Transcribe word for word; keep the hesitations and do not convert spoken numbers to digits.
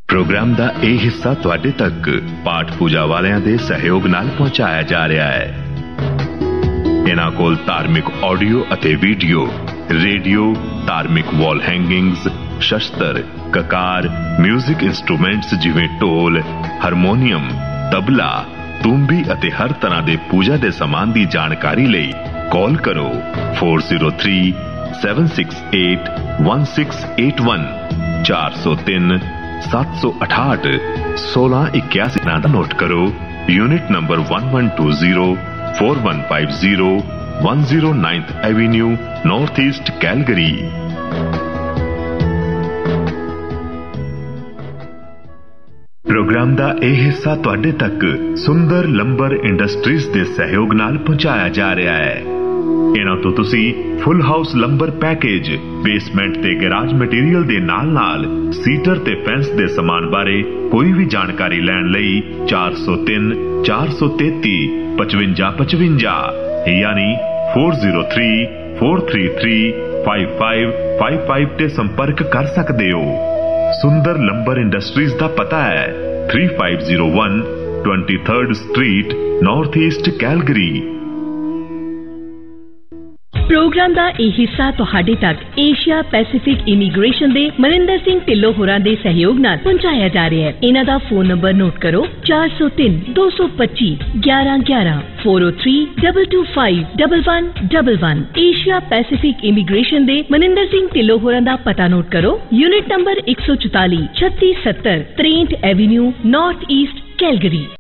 Programme का यह हिस्सा तुहाडे तक पाठ पूजा वालियां दे सहयोग नाल पहुंचाया जा रहा है। इन्हां कोल धार्मिक ऑडियो अते वीडियो, रेडियो, धार्मिक वॉल हैंगिंग्स, शस्त्र, ककार, म्यूजिक इंस्ट्रूमेंट्स जिवें ढोल, हारमोनीयम, तबला, तूंबी अते हर तरह के पूजा के समान की जानकारी लई कॉल करो four zero three seven six eight one six eight one चार सौ तीन सात सौ अठाठ सोलह इक्यासी का नोट करो। Unit number one one two zero four one five zero one zero ninth Avenue, north east Calgary. Programme का यह हिस्सा तुहाडे तक सुंदर लंबर इंडस्ट्रीज के सहयोग नाल पहुंचाया जा रहा है। इन्हां तो तुसी full house lumbar package, basement ते गैराज मटीरियल दे नाल नाल सीटर ते फेंस दे समान बारे कोई भी जानकारी लैण लई चार सौ तीन चार सौ तेती पचवंजा पचवंजा यानी four zero three four three three five five five five ते संपर्क कर सकते हो। सुंदर लंबर इंडस्ट्रीज का पता है three five zero one twenty third street, north east Calgary. Programme का यह हिस्सा तुहाडे तक एशिया पैसिफिक इमीग्रेशन दे मनिंदर सिंह ढिल्लों होरां दे सहयोग नाल पहुंचाया जा रहा है। इन्हां दा फोन नंबर नोट करो चार सौ तीन दो सौ पच्ची ग्यारह ग्यारह four O three double two five double one double one. Asia Pacific immigration दे मनिंदर सिंह ढिल्लों होरां दा पता नोट करो। यूनिट नंबर एक सौ चौताली छत्तीस सत्तर त्रेंठ एवेन्यू, नॉर्थ ईस्ट कैलगरी।